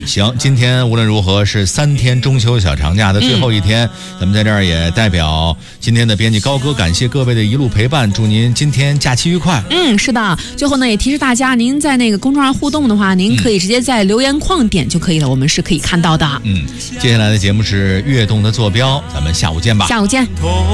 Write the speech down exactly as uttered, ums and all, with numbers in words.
行，今天无论如何是三天中秋小长假的最后一天，嗯、咱们在这儿也代表今天的编辑高哥，感谢各位的一路陪伴，祝您今天假期愉快。 嗯，是的。最后呢，也提示大家，您在那个公众号互动的话，您可以直接在留言框点就可以了，我们是可以看到的。 嗯，接下来的节目是跃动的坐标，咱们下午见吧。 下午见。